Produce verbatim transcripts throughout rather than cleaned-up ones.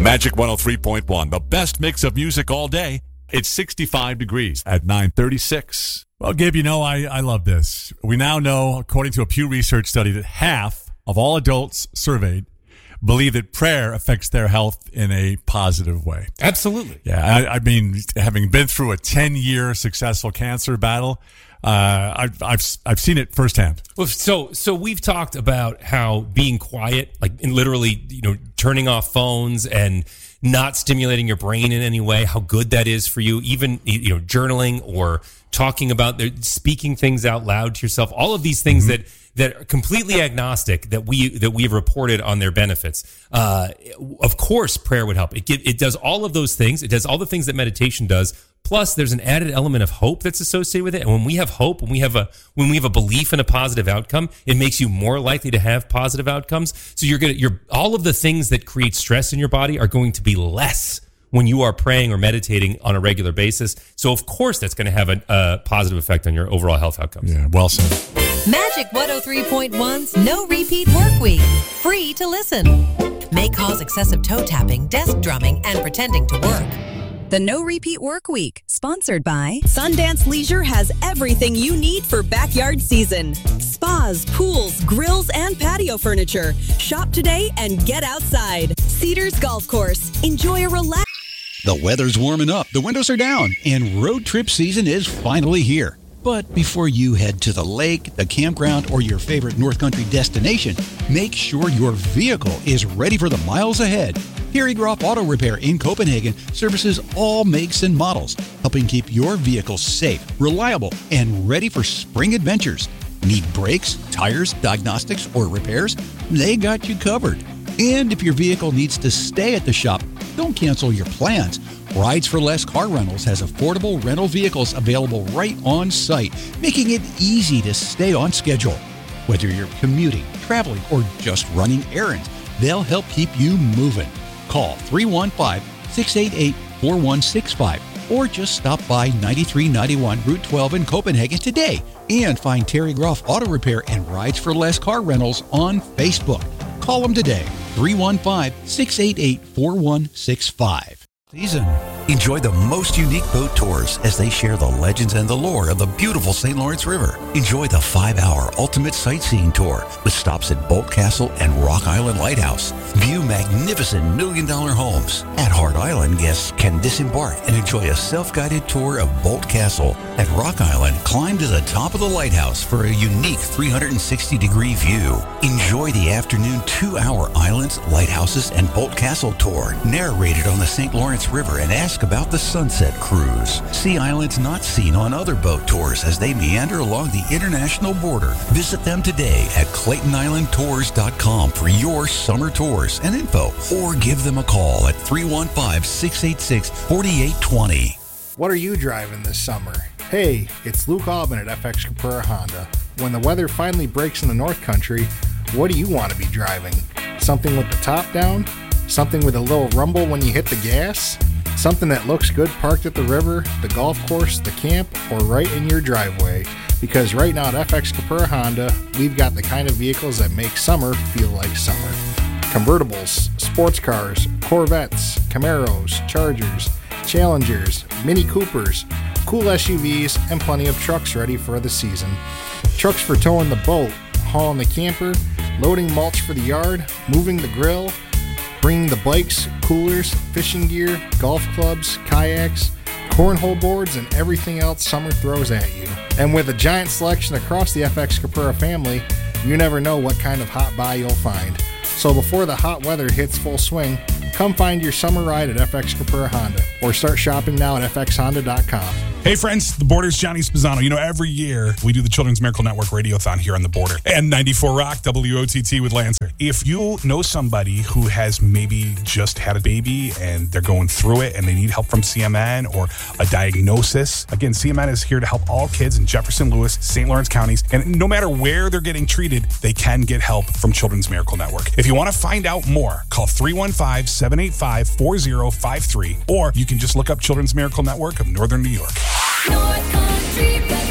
Magic one oh three point one, the best mix of music all day. It's sixty-five degrees at nine thirty-six. Well, Gabe, you know, I, I love this. We now know, according to a Pew Research study, that half of all adults surveyed believe that prayer affects their health in a positive way. Absolutely. Yeah, I, I mean, having been through a ten-year successful cancer battle, uh, I've, I've I've seen it firsthand. Well, so so we've talked about how being quiet, like in literally, you know, turning off phones and not stimulating your brain in any way, how good that is for you. Even, you know, journaling or talking about, speaking things out loud to yourself. All of these things mm-hmm. that. that are completely agnostic that we that we have reported on their benefits. Uh, of course, prayer would help. It get, it does all of those things. It does all the things that meditation does. Plus, there's an added element of hope that's associated with it. And when we have hope, when we have a when we have a belief in a positive outcome, it makes you more likely to have positive outcomes. So you're gonna you're all of the things that create stress in your body are going to be less when you are praying or meditating on a regular basis. So, of course, that's going to have a, a positive effect on your overall health outcomes. Yeah, well said. Magic one oh three point one's No Repeat Work Week. Free to listen. May cause excessive toe tapping, desk drumming, and pretending to work. The No Repeat Work Week, sponsored by Sundance Leisure, has everything you need for backyard season. Spas, pools, grills, and patio furniture. Shop today and get outside. Cedars Golf Course. Enjoy a relaxed... The weather's warming up, the windows are down, and road trip season is finally here. But before you head to the lake, the campground, or your favorite North Country destination, make sure your vehicle is ready for the miles ahead. Terry Groff Auto Repair in Copenhagen services all makes and models, helping keep your vehicle safe, reliable, and ready for spring adventures. Need brakes, tires, diagnostics, or repairs? They got you covered. And if your vehicle needs to stay at the shop, don't cancel your plans. Rides for Less Car Rentals has affordable rental vehicles available right on site, making it easy to stay on schedule. Whether you're commuting, traveling, or just running errands, they'll help keep you moving. Call three one five, six eight eight, four one six five or just stop by ninety-three ninety-one Route twelve in Copenhagen today and find Terry Groff Auto Repair and Rides for Less Car Rentals on Facebook. Call them today, three one five, six eight eight, four one six five. Season. Enjoy the most unique boat tours as they share the legends and the lore of the beautiful Saint Lawrence River. Enjoy the five-hour ultimate sightseeing tour with stops at Bolt Castle and Rock Island Lighthouse. View magnificent million-dollar homes. At Hart Island, guests can disembark and enjoy a self-guided tour of Bolt Castle. At Rock Island, climb to the top of the lighthouse for a unique three hundred sixty degree view. Enjoy the afternoon two-hour Islands, Lighthouses, and Bolt Castle tour, narrated on the Saint Lawrence River, and ask about the Sunset Cruise. See islands not seen on other boat tours as they meander along the international border. Visit them today at Clayton Island Tours dot com for your summer tours and info, or give them a call at three one five, six eight six, four eight two zero. What are you driving this summer? Hey, it's Luke Albin at F X Capura Honda. When the weather finally breaks in the North Country, what do you want to be driving? Something with the top down? Something with a little rumble when you hit the gas? Something that looks good parked at the river, the golf course, the camp, or right in your driveway. Because right now at F X Capura Honda, we've got the kind of vehicles that make summer feel like summer. Convertibles, sports cars, Corvettes, Camaros, Chargers, Challengers, Mini Coopers, cool S U Vs, and plenty of trucks ready for the season. Trucks for towing the boat, hauling the camper, loading mulch for the yard, moving the grill, bringing the bikes, coolers, fishing gear, golf clubs, kayaks, cornhole boards, and everything else summer throws at you. And with a giant selection across the F X Capura family, you never know what kind of hot buy you'll find. So before the hot weather hits full swing, come find your summer ride at F X Capura Honda, or start shopping now at F X Honda dot com. Hey friends, the Border's Johnny Spizzano. You know, every year we do the Children's Miracle Network Radiothon here on the Border. And ninety-four Rock, W O T T with Lancer. If you know somebody who has maybe just had a baby and they're going through it and they need help from C M N or a diagnosis, again, C M N is here to help all kids in Jefferson, Lewis, Saint Lawrence counties. And no matter where they're getting treated, they can get help from Children's Miracle Network. If you want to find out more, call three one five, seven eight five, four zero five three, or you can just look up Children's Miracle Network of Northern New York. North Country Weather.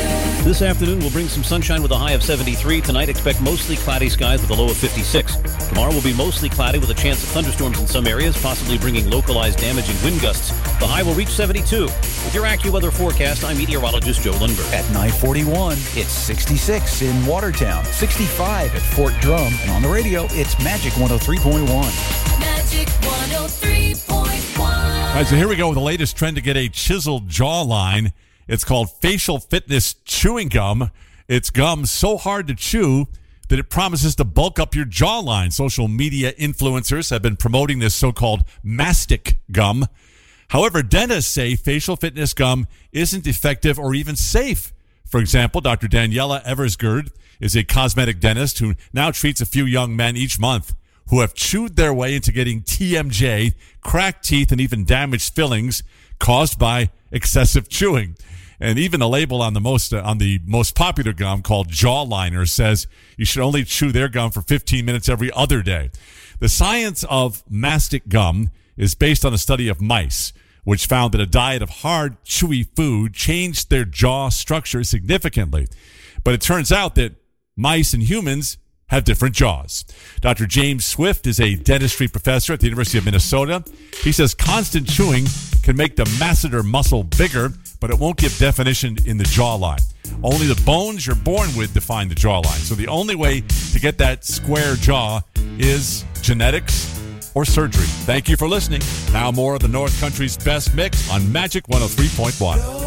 This afternoon will bring some sunshine with a high of seventy-three. Tonight, expect mostly cloudy skies with a low of fifty-six. Tomorrow will be mostly cloudy with a chance of thunderstorms in some areas, possibly bringing localized damaging wind gusts. The high will reach seventy-two. With your AccuWeather forecast, I'm meteorologist Joe Lundberg. At nine forty-one, it's sixty-six in Watertown, sixty-five at Fort Drum, and on the radio, it's Magic one oh three point one. Magic one oh three point one. All right, so here we go with the latest trend to get a chiseled jawline. It's called Facial Fitness Chewing Gum. It's gum so hard to chew that it promises to bulk up your jawline. Social media influencers have been promoting this so-called mastic gum. However, dentists say facial fitness gum isn't effective or even safe. For example, Doctor Daniela Eversgerd is a cosmetic dentist who now treats a few young men each month who have chewed their way into getting T M J, cracked teeth, and even damaged fillings caused by excessive chewing. And even the label on the most uh, on the most popular gum called Jawliner says you should only chew their gum for fifteen minutes every other day. The science of mastic gum is based on a study of mice, which found that a diet of hard, chewy food changed their jaw structure significantly. But it turns out that mice and humans have different jaws. Doctor James Swift is a dentistry professor at the University of Minnesota. He says constant chewing can make the masseter muscle bigger, but it won't give definition in the jawline. Only the bones you're born with define the jawline. So the only way to get that square jaw is genetics or surgery. Thank you for listening. Now more of the North Country's best mix on Magic one oh three point one.